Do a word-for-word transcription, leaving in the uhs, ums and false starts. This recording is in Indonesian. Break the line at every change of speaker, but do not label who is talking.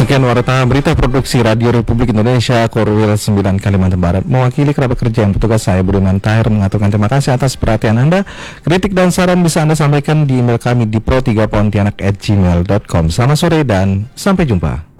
Sekian warta berita produksi Radio Republik Indonesia Korwil sembilan Kalimantan Barat. Mewakili kerabat kerja yang petugas, saya Budiman Tahir mengaturkan terima kasih atas perhatian Anda. Kritik dan saran bisa Anda sampaikan di email kami di pro tiga pontianak at gmail dot com. Selamat sore dan sampai jumpa.